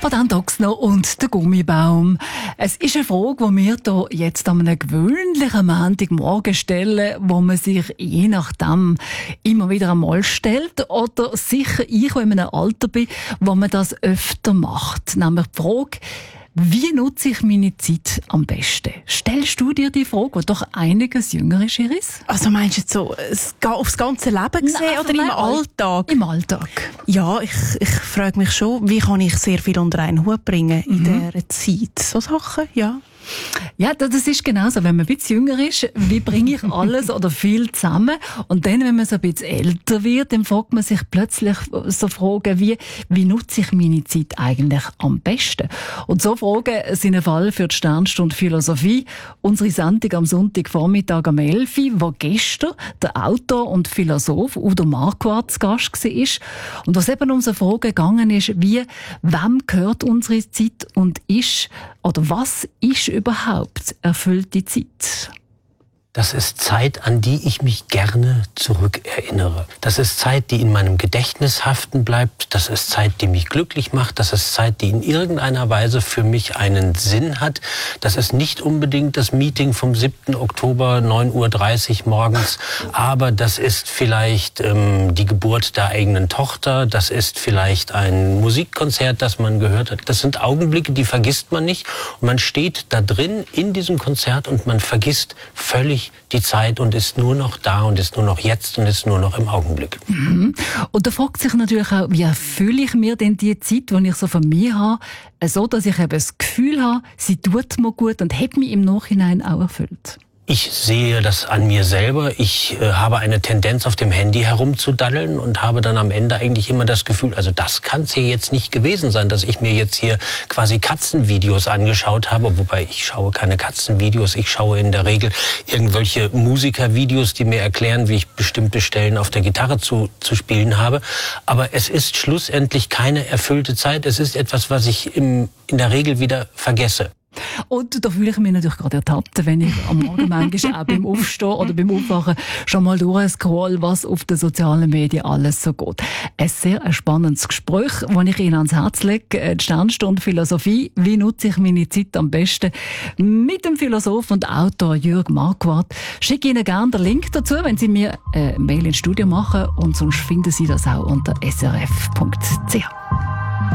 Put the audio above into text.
Madame Doxner und der Gummibaum. Es ist eine Frage, die wir hier jetzt an einem gewöhnlichen Montagmorgen stellen, wo man sich je nachdem immer wieder einmal stellt oder sicher ich, die in einem Alter bin, wo man das öfter macht. Nämlich die Frage, wie nutze ich meine Zeit am besten? Stellst du dir die Frage, die doch einiges jünger ist, Iris? Also meinst du jetzt so aufs ganze Leben gesehen oder im Alltag? Im Alltag. Ja, ich frage mich schon, wie kann ich sehr viel unter einen Hut bringen in dieser Zeit? So Sachen, ja. Ja, das ist genauso. Wenn man ein bisschen jünger ist, wie bringe ich alles oder viel zusammen? Und dann, wenn man so ein bisschen älter wird, dann fragt man sich plötzlich so Fragen wie nutze ich meine Zeit eigentlich am besten? Und so Fragen sind ein Fall für die Sternstunde Philosophie. Unsere Sendung am Sonntagvormittag um 11 Uhr, wo gestern der Autor und Philosoph Udo Marquardt zu Gast war. Und was eben um so Fragen gegangen ist, wem gehört unsere Zeit und was ist überhaupt erfüllte Zeit? Das ist Zeit, an die ich mich gerne zurückerinnere. Das ist Zeit, die in meinem Gedächtnis haften bleibt. Das ist Zeit, die mich glücklich macht. Das ist Zeit, die in irgendeiner Weise für mich einen Sinn hat. Das ist nicht unbedingt das Meeting vom 7. Oktober, 9:30 Uhr morgens. Aber das ist vielleicht die Geburt der eigenen Tochter. Das ist vielleicht ein Musikkonzert, das man gehört hat. Das sind Augenblicke, die vergisst man nicht. Und man steht da drin in diesem Konzert und man vergisst völlig die Zeit und ist nur noch da und ist nur noch jetzt und ist nur noch im Augenblick. Mhm. Und da fragt sich natürlich auch, wie erfülle ich mir denn die Zeit, die ich so von mir habe, so dass ich eben das Gefühl habe, sie tut mir gut und hat mich im Nachhinein auch erfüllt. Ich sehe das an mir selber. Ich habe eine Tendenz, auf dem Handy herumzudaddeln und habe dann am Ende eigentlich immer das Gefühl, also das kann es hier jetzt nicht gewesen sein, dass ich mir jetzt hier quasi Katzenvideos angeschaut habe. Wobei ich schaue keine Katzenvideos. Ich schaue in der Regel irgendwelche Musikervideos, die mir erklären, wie ich bestimmte Stellen auf der Gitarre zu spielen habe. Aber es ist schlussendlich keine erfüllte Zeit. Es ist etwas, was ich in der Regel wieder vergesse. Und da fühle ich mich natürlich gerade ertappt, wenn ich am Morgen manchmal auch beim Aufstehen oder beim Aufwachen schon mal durchscroll, was auf den sozialen Medien alles so geht. Ein sehr spannendes Gespräch, das ich Ihnen ans Herz lege. Die Sternstunde Philosophie. Wie nutze ich meine Zeit am besten? Mit dem Philosoph und Autor Jürg Marquardt. Schicke Ihnen gerne den Link dazu, wenn Sie mir eine Mail ins Studio machen. Und sonst finden Sie das auch unter srf.ch.